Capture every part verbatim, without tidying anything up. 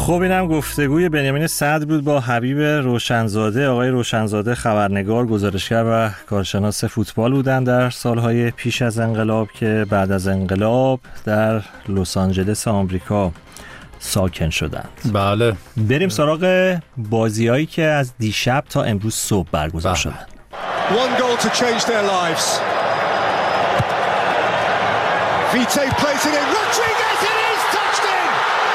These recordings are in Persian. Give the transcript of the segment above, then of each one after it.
خب اینم گفتگوی بنیامین صدر بود با حبیب روشنزاده. آقای روشنزاده خبرنگار، گزارشگر و کارشناس فوتبال بودند در سالهای پیش از انقلاب که بعد از انقلاب در لس آنجلس آمریکا ساکن شدند. بله. بریم سراغ بازیایی که از دیشب تا امروز صبح برگزار شدند. One goal to change their lives. Vite plays it in. Rodriguez, it is touched in.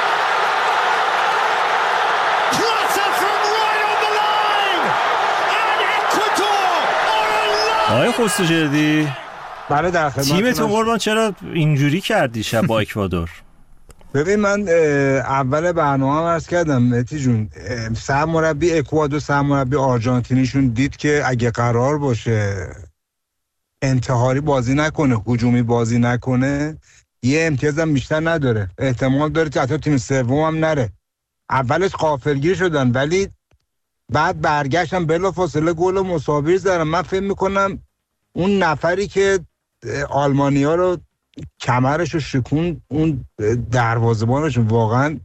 Plata from right on the line. And Ecuador are alive. آقای خسروجردی، بله در خدمتتون. تیمتون قربان چرا اینجوری کرد دیشب با اکوادور؟ ببین من اول برنامه عرض کردم مهدی جون، سرمربی اکوادور سرمربی آرژانتینیشون دید که اگه قرار باشه انتحاری بازی نکنه، هجومی بازی نکنه، یه امتیاز هم بیشتر نداره، احتمال داره که حتی تیم سوم هم نره. اولش غافلگیر شدن ولی بعد برگشتن بلافاصله گل مساوی زدن. من فکر میکنم اون نفری که آلمانیا رو کمرش رو شکون، اون دروازه‌بانش واقعا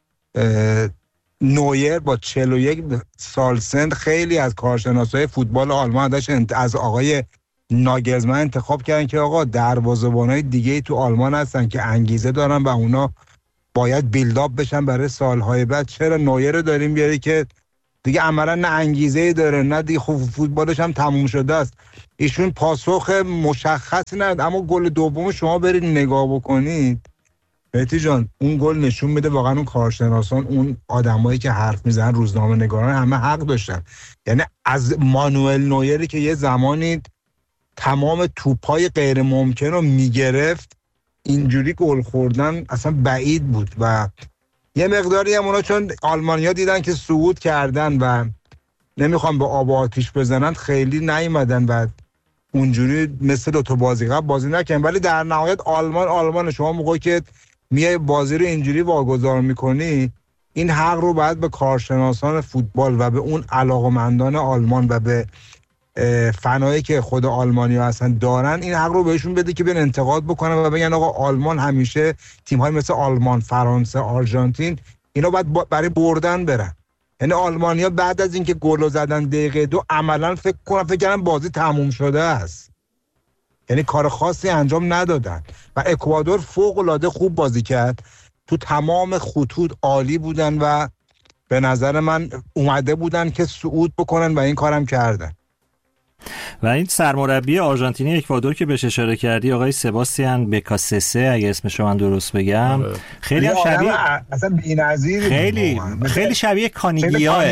نویر با چهل و یک سال سن، خیلی از کارشناسای فوتبال آلمان داشت از آقای ناگلزمن انتخاب کردن که آقا دروازه‌بانای دیگه تو آلمان هستن که انگیزه دارن و اونا باید بیلداپ بشن برای سالهای بعد. چرا نویر رو داریم بیاری که دیگه عملا نه انگیزه‌ای داره نه دیگه خوب فوتبالش هم تموم شده است. ایشون پاسخ مشخصی نداد، اما گل دوم شما برید نگاه بکنید مهدی جان، اون گل نشون میده واقعا اون کارشناسان، اون آدمایی که حرف میزنن، روزنامه نگاران، همه حق داشتن. یعنی از مانوئل نویری که یه زمانی تمام توپای غیر ممکن رو میگرفت، اینجوری گل خوردن اصلا بعید بود. و یه مقداری هم اونا چون آلمانیا دیدن که صعود کردن و نمیخوان به آب و آتیش بزنن، خیلی نیومدن و اونجوری مثل دو تا بازی قبل بازی نکنن. ولی در نهایت آلمان آلمان شما موقعی که میای بازی رو اینجوری واگذار میکنی، این حق رو باید به کارشناسان فوتبال و به اون علاقمندان آلمان و به فنایی که خود آلمانیا هستن دارن، این حق رو بهشون بده که بیان انتقاد بکنن و بگن آقا آلمان همیشه تیم‌های مثل آلمان، فرانسه، آرژانتین اینا باید برای بردن برن. یعنی آلمانیا بعد از اینکه گل زدن دقیقه دو عملاً فکر کنم فکر کردن بازی تموم شده است، یعنی کار خاصی انجام ندادن. و اکوادور فوق‌العاده خوب بازی کرد، تو تمام خطوط عالی بودن و به نظر من اومده بودن که صعود بکنن و این کارم کردن. و این سرمربی آرژانتینی اکوادور که بهش اشاره کردی، آقای سباستیان بکاسسه اگه اسمش من درست بگم، خیلی هم شبیه اصلا بی‌نظیره، خیلی خیلی شبیه کانیگیاه.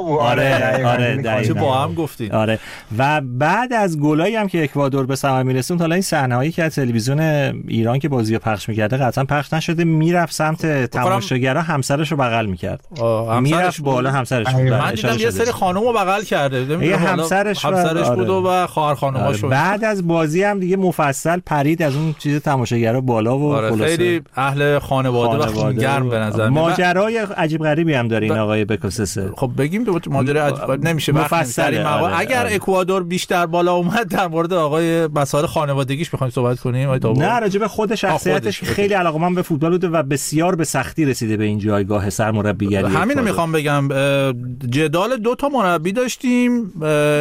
آره آره چه با هم گفتین. آره. و بعد از گلایی هم که اکوادور به ثمر میرسوند، حالا این صحنه‌هایی که از تلویزیون ایران که بازیو پخش می‌کرده قطعا پخش نشده، میرفت سمت تماشاگرها همسرش رو بغل می‌کرد، میرفت بالا همسرش رو. من دیدم یه سری خانومو بغل کرده، یه همسرش همسرش و خواهر خانوماشون. بعد از بازی هم دیگه مفصل پرید از اون چیز تماشاگرا بالا و آره خیلی اهل خانواده, خانواده و خونگرم به نظر میاد. ماجرای عجیب غریبی هم داره این آقای بکاسسه. خب بگیم ماجرای عجیب غریب نمیشه مفصل. آره اگر آره. اکوادور بیشتر بالا اومد در مورد آقای مسائل خانوادگیش می‌خوایم صحبت کنیم. نه راجع به خود شخصیتش که خیلی علاقه‌مند به فوتبال بوده و بسیار به سختی رسیده به این جایگاه سرمربیگری. همین رو می‌خوام بگم. جدال دو تا مربی داشتیم،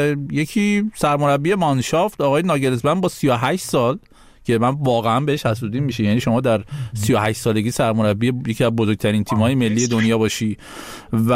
یکی سرمربی مانشافت آقای ناگلزمن با سی و هشت سال که من واقعا بهش حسودیم میشه، یعنی شما در سی و هشت سالگی سرمربی یکی از بزرگترین تیم‌های ملی دنیا باشی. و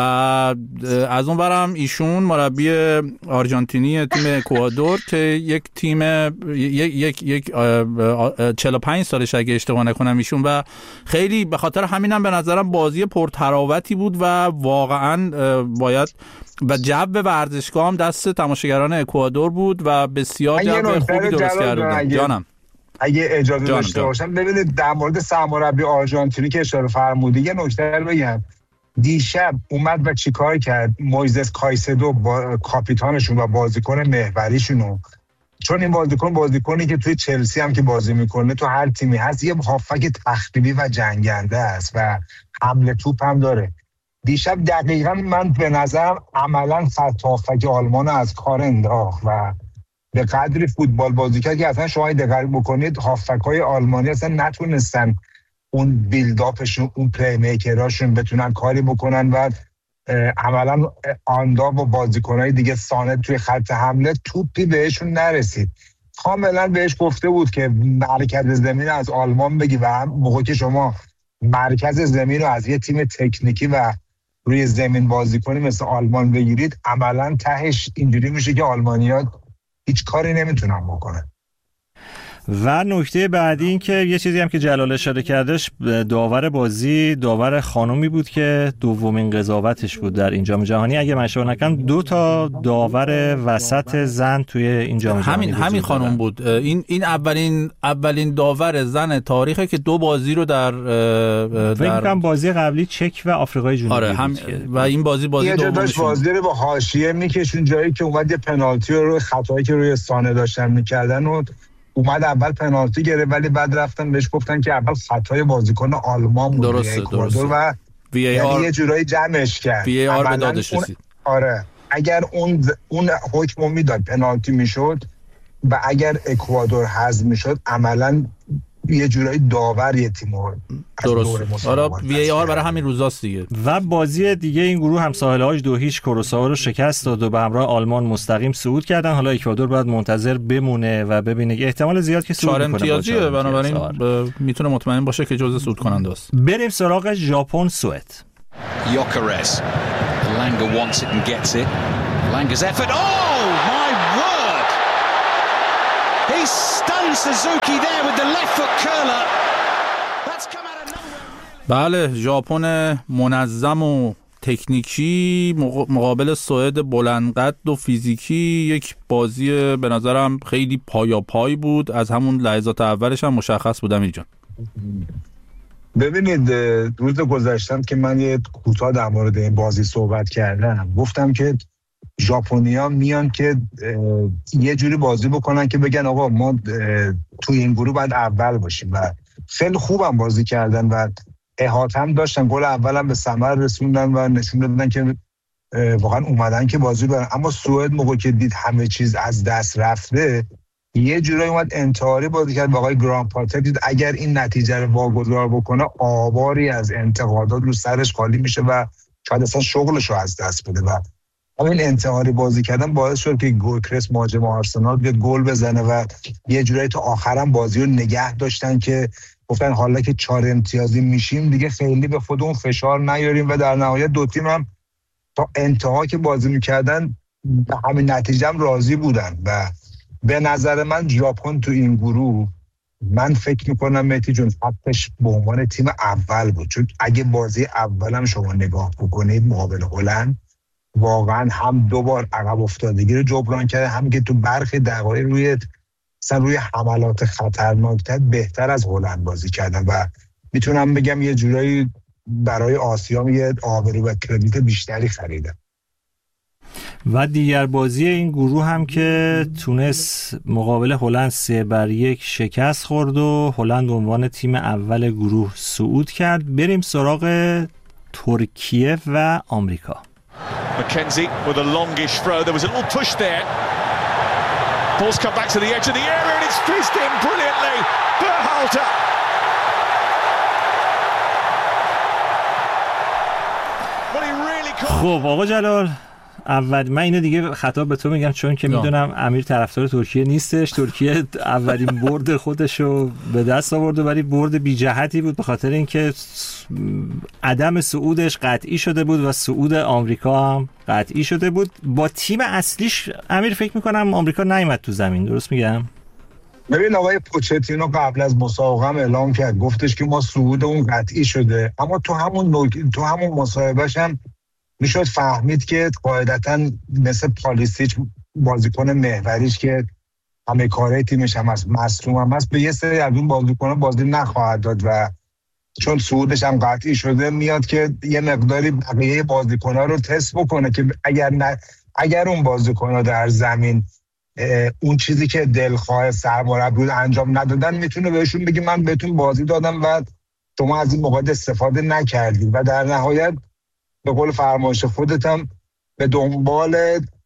از اون برم ایشون مربی آرژانتینی تیم اکوادور که یک تیم یک یک یک چهل و پنج سالش اگه اشتباه نکنم ایشون، و خیلی به خاطر همینم به نظرم بازی پرتراوتی بود و واقعا باید و جو ورزشگاه هم دست تماشاگران اکوادور بود و بسیار جو خوبی درست کردن. جانم اگه اجازه داشته باشم، ببینید در مورد سرمربی آرژانتینی که اشاره فرمودی یه نکته رو بگم. دیشب اومد و چیکار کرد؟ مویزس کایسدو با کاپیتانشون و بازیکن محوریشونو، چون این بازیکن بازیکنی که توی چلسی هم که بازی میکنه تو هر تیمی هست، یه هافک تخریبی و جنگنده است و حمله توپ هم داره. دیشب دقیقاً من به نظرم عملاً خط هافک آلمان از کار انداخت و به قدری فوتبال بازی کرد که اصلا شما دقت بکنید هافک‌های آلمانی اصلا نتونستن اون بیلداپشون، اون پلی میکراشون بتونن کاری بکنن و عملا آندا با بازیکنای دیگه ساند توی خط حمله توپی بهشون نرسید. کاملا بهش گفته بود که مرکز زمین از آلمان بگی و هم موقع که شما مرکز زمین رو از یه تیم تکنیکی و روی زمین بازی کنی مثل آلمان بگیرید، عملا تهش اینجوری میشه که آلمانی‌ها هیچ کاری نمیتونن بکنن. و نکته بعدی این که یه چیزی هم که جلال اشاره کردش، داور بازی داور خانومی بود که دومین قضاوتش بود در این جام جهانی. اگه من اشتباه نکنم دو تا داور وسط زن توی این جام جهانی همین همین خانم بود. این این اولین اولین داور زن تاریخه که دو بازی رو در فکر کنم بازی قبلی چک و آفریقای جنوبی آره هم و این بازی بازی دومش داشت بازی رو با حاشیه میکشون، جایی که اومد یه پنالتی رو خطایی که روی سانه داشتن میکردن و اومد اول پنالتی گرفت، ولی بعد رفتن بهش گفتن که اول خطای بازیکن آلمان بود. درسته درسته و وی ای آر یه جورایی جمعش کرد. وی ای آر به دادش رسید. آره اگر اون اون حکمو میداد پنالتی میشد و اگر اکوادور حذف میشد عملاً یه جورایی داور یه تیمو درست. آره وی ای آر برای همین روزاست دیگه. و بازی دیگه این گروه هم ساحل‌هاش دو هیچ کروسائو رو شکست داد و به همراه آلمان مستقیم صعود کردن. حالا اکوادور باید منتظر بمونه و ببینه که احتمال زیاد که صعود کنه. چهار امتیازیه، بنابراین میتونه مطمئن باشه که جزء صعود کننده است. بریم سراغ ژاپن سوئد. یوکرز لانگا wants it and gets it. Langa's effort. Oh my word. He stunned Suzuki there with the left foot curler. That's come out of nowhere. بله، ژاپن منظم و تکنیکی مقابل سوئد بلندقد و فیزیکی، یک بازی به نظرم خیلی پایا پای بود. از همون لحظات اولش هم مشخص بود امیر جان. ببینید روز گذشتم که من یه کوتاه در مورد این بازی صحبت کردم، گفتم که ژاپنیا میان که یه جوری بازی بکنن که بگن آقا ما تو این گروه باید اول باشیم و خیلی خوبم بازی کردن و احاطه هم داشتن. گل اولم به ثمر رسوندن و نشون دادن که واقعا اومدن که بازی برن. اما سوئد موقع که دید همه چیز از دست رفته یه جورایی اومد انتحاری بازی کرد. آقای گرام پاتر دید اگر این نتیجه رو واگذار بکنه آواری از انتقادات رو سرش خالی میشه و شاید اصلا شغلش رو از دست بده و همین انتحاری بازی کردن باعث شد که گوکرس مهاجم آرسنال بیاد گل بزنه و یه جورایی تا آخرام بازی رو نگه داشتن که گفتن حالا که چهار امتیازی میشیم دیگه خیلی به خودمون فشار نیاریم و در نهایت دو تیم هم تا انتها که بازی میکردن به همین نتیجه هم راضی بودن و به نظر من ژاپن تو این گروه من فکر میکنم مهدی جون حقش به عنوان تیم اول بود، چون اگه بازی اولم شما نگاه بکنید مقابل هلند واقعا هم دو بار عقب افتادگی رو جبران کرده، هم که تو برخی دقایق روی مثلا روی حملات خطرناکتر بهتر از هلند بازی کردن و میتونم بگم یه جورایی برای آسیا یه آبرو و کردیت بیشتری خریدن. و دیگر بازی این گروه هم که تونس مقابل هلند سه بر یک شکست خورد و هلند به عنوان تیم اول گروه صعود کرد. بریم سراغ ترکیه و آمریکا. McKenzie with a longish throw. There was a little push there. Ball's come back to the edge of the area and it's fizzed in brilliantly. Berhalter. Well, he really caught. خب آقا جلال، اول من اینو دیگه خطاب به تو میگم چون که میدونم امیر طرفدار ترکیه نیستش. ترکیه اولین برد خودشو به دست آورد ولی برد بی جهتی بود به خاطر اینکه عدم صعودش قطعی شده بود و صعود آمریکا هم قطعی شده بود. با تیم اصلیش امیر فکر میکنم آمریکا نیامد تو زمین، درست میگم؟ ببین آقای پوچتینو قبل از مسابقه هم اعلام کرد، گفتش که ما صعودمون قطعی شده، اما تو همون نوک... تو همون مصاحبهش هم میشد فهمید که قاعدتاً مثل پالیسیچ بازیکن محوریش که همه کاره تیمش هم هست مصدوم هم هست به یه سری از اون بازیکن‌ها بازی نخواهد داد و چون صعودش هم قطعی شده میاد که یه مقداری بقیه بازیکن‌ها رو تست بکنه که اگر نه اگر اون بازیکن‌ها در زمین اون چیزی که دلخواه سرمربی انجام ندادن میتونه بهشون بگه من بهتون بازی دادم و شما از این موقع استفاده نکردید و در نهایت به قول فرمایش خودت هم به دنبال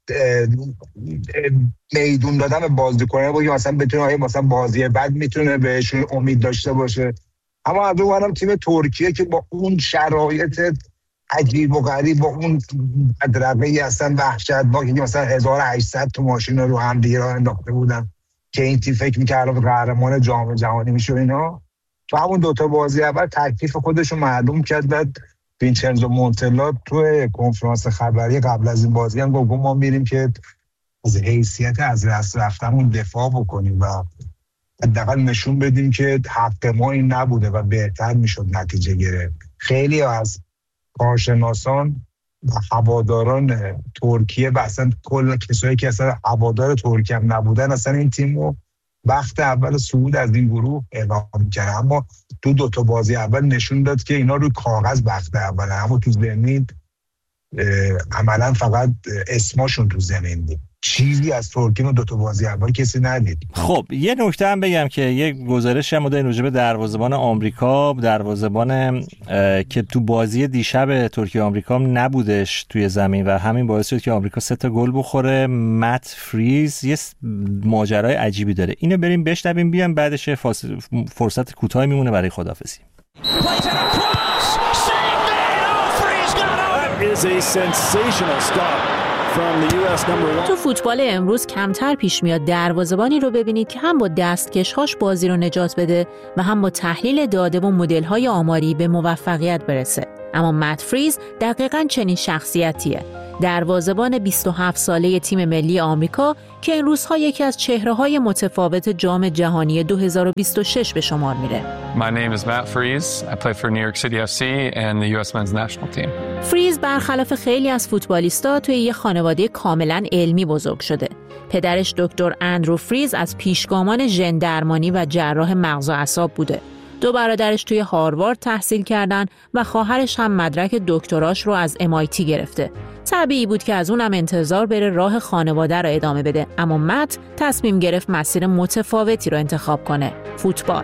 میدون دادن به بازیکن‌ها بود که مثلا بتونه مثلا بازی بعد میتونه بهشون امید داشته باشه. اما از اونم تیم ترکیه که با اون شرایط عجیب و غریب، با اون بدرقه‌ای هستن وحشتناکی که مثلا هزار و هشتصد تا ماشین رو هم دیگه راه انداخته بودن که این تیم فکر می‌کرد قهرمان جام جهانی میشه. اینا تو همون دوتا بازی اول تکلیف خودشو معلوم کرد. بعد وینچنزو مونتلا تو کنفرانس خبری قبل از این بازی هم گفت ما میریم که از حیثیت از دست رفتمون دفاع بکنیم و حداقل نشون بدیم که حق ما این نبوده و بهتر میشد نتیجه گرفت. خیلی از کارشناسان و هواداران ترکیه و اصلا کل کسایی که اصلا هوادار ترکیه هم نبودن اصلا این تیمو وقت اول صعود از این گروه اعلام کرد، اما تو دو تا بازی اول نشون داد که اینا روی کاغذ وقت اول، اما تو زمین عملا فقط اسماشون تو زمین دید. چیزی از ترکیه و دو تا بازی اول کسی ندید. خب یه نکته هم بگم که یک گزارش هم داریم راجع به دروازه‌بان آمریکا، دروازه‌بان که تو بازی دیشب ترکیه آمریکا نبودش توی زمین و همین باعث شد که آمریکا سه تا گل بخوره. مت فریز یه ماجرای عجیبی داره، اینو بریم بشنویم، بیام بعدش فرصت کوتاهی میمونه برای خداحافظی. تو فوتبال امروز کمتر پیش میاد دروازه‌بانی رو ببینید که هم با دستکش‌هاش بازی رو نجات بده و هم با تحلیل داده و مدل‌های آماری به موفقیت برسه. اما مت فریز دقیقاً چنین شخصیتیه. دروازه‌بان بیست و هفت ساله تیم ملی آمریکا که این روزها یکی از چهره‌های متفاوت جام جهانی دو هزار و بیست و شش به شمار میره. My name is Matt Freese. I play for New York City اف سی and the U S Men's National Team. فریز برخلاف خیلی از فوتبالیستا توی یه خانواده کاملاً علمی بزرگ شده. پدرش دکتر اندرو فریز از پیشگامان ژن درمانی و جراح مغز و اعصاب بوده. دو برادرش توی هاروارد تحصیل کردن و خواهرش هم مدرک دکتراش رو از ام آی تی گرفته. طبیعی بود که از اونم انتظار بره راه خانواده رو ادامه بده، اما مت تصمیم گرفت مسیر متفاوتی رو انتخاب کنه، فوتبال.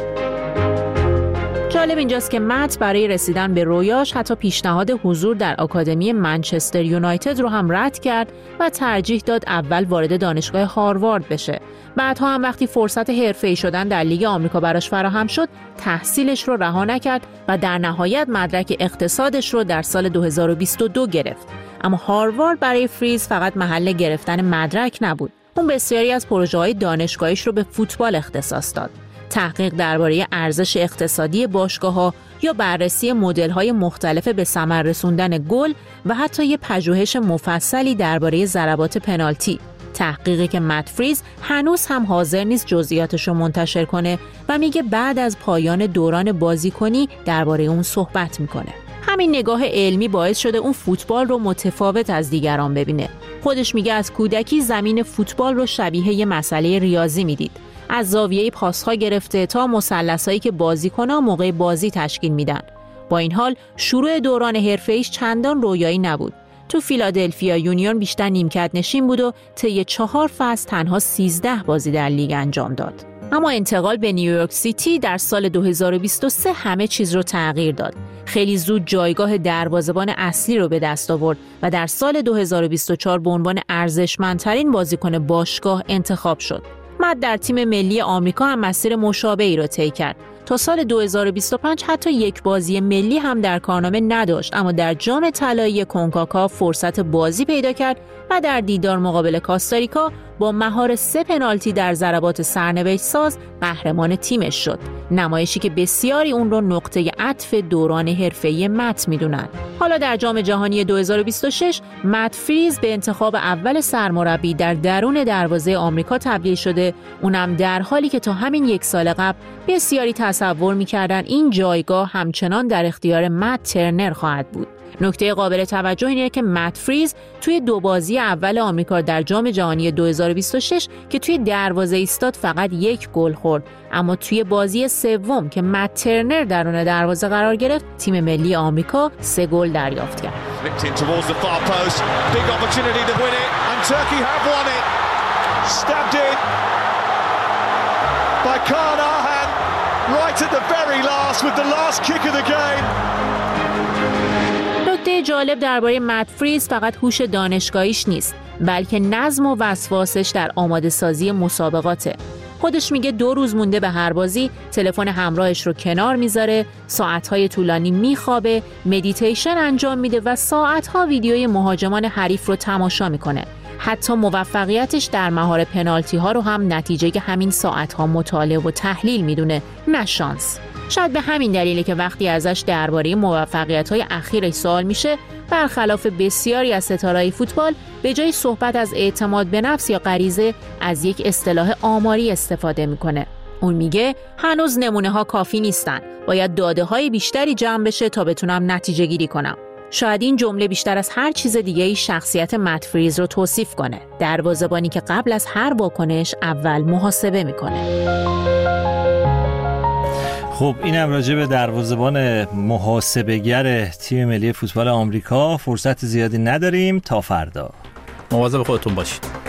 جالب اینجاست که مت برای رسیدن به رویاش حتی پیشنهاد حضور در آکادمی منچستر یونایتد رو هم رد کرد و ترجیح داد اول وارد دانشگاه هاروارد بشه. بعدها هم وقتی فرصت حرفه‌ای شدن در لیگ آمریکا براش فراهم شد، تحصیلش رو رها نکرد و در نهایت مدرک اقتصادش رو در سال دو هزار و بیست و دو گرفت. اما هاروارد برای فریز فقط محل گرفتن مدرک نبود. اون بسیاری از پروژه‌های دانشگاهیش رو به فوتبال اختصاص داد. تحقیق درباره ارزش اقتصادی باشگاه‌ها یا بررسی مدل‌های مختلف به ثمر رسوندن گل و حتی یه پژوهش مفصلی درباره ضربات پنالتی. تحقیقی که مت فریز هنوز هم حاضر نیست جزئیاتش رو منتشر کنه و میگه بعد از پایان دوران بازیکنی درباره اون صحبت میکنه. همین نگاه علمی باعث شده اون فوتبال رو متفاوت از دیگران ببینه. خودش میگه از کودکی زمین فوتبال رو شبیه یه مسئله ریاضی میدید. از زاویه پاس‌ها گرفته تا مثلثایی که بازیکن‌ها موقع بازی تشکیل میدن. با این حال شروع دوران حرفه‌ایش چندان رویایی نبود. تو فیلادلفیا یونیون بیشتر نیمکت نشین بود و طی چهار فصل تنها سیزده بازی در لیگ انجام داد. اما انتقال به نیویورک سیتی در سال دو هزار و بیست و سه همه چیز رو تغییر داد. خیلی زود جایگاه دروازه‌بان اصلی رو به دست آورد و در سال دو هزار و بیست و چهار به عنوان ارزشمندترین بازیکن باشگاه انتخاب شد. مت در تیم ملی آمریکا هم مسیر مشابهی را طی کرد. تا سال دو هزار و بیست و پنج حتی یک بازی ملی هم در کارنامه نداشت، اما در جام طلایی کنکاکاف فرصت بازی پیدا کرد و در دیدار مقابل کاستاریکا با مهار سه پنالتی در ضربات سرنوشت ساز قهرمان تیمش شد. نمایشی که بسیاری اون رو نقطه عطف دوران حرفه‌ای مت میدونن. حالا در جام جهانی دو هزار و بیست و شش مت فریز به انتخاب اول سرمربی در درون دروازه آمریکا تبدیل شده، اونم در حالی که تا همین یک سال قبل بسیاری تصور می‌کردن این جایگاه همچنان در اختیار مت ترنر خواهد بود. نکته قابل توجه اینه که مت فریز توی دو بازی اول آمریکا در جام جهانی دو هزار و بیست و شش که توی دروازه ایستاد فقط یک گل خورد، اما توی بازی سوم که مت ترنر درون دروازه قرار گرفت تیم ملی آمریکا سه گل دریافت کرد. نکته جالب درباره مت فریز فقط هوش دانشگاهیش نیست، بلکه نظم و وسواسش در آماده سازی مسابقاته. خودش میگه دو روز مونده به هر بازی تلفن همراهش رو کنار میذاره، ساعتهای طولانی میخوابه، مدیتیشن انجام میده و ساعتها ویدیوی مهاجمان حریف رو تماشا میکنه. حتی موفقیتش در مهار پنالتی ها رو هم نتیجه همین ساعتها مطالعه و تحلیل میدونه، نه شانس. شاید به همین دلیله که وقتی ازش درباره موفقیت‌های اخیرش سوال میشه، برخلاف بسیاری از ستاره‌های فوتبال، به جای صحبت از اعتماد به نفس یا غریزه، از یک اصطلاح آماری استفاده میکنه. اون میگه هنوز نمونه‌ها کافی نیستن، باید داده‌های بیشتری جمع بشه تا بتونم نتیجه گیری کنم. شاید این جمله بیشتر از هر چیز دیگه‌ای شخصیت مت فریز رو توصیف کنه، دروازه‌بانی که قبل از هر واکنش اول محاسبه میکنه. خب اینم راجع به دروازه‌بان محاسبه‌گر تیم ملی فوتبال آمریکا. فرصت زیادی نداریم، تا فردا. مواظب خودتون باشید.